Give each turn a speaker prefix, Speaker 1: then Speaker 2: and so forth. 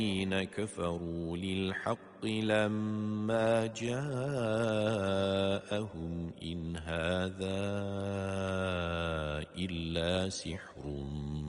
Speaker 1: الذين كفروا للحق لما جاءهم إن هذا إلا سحر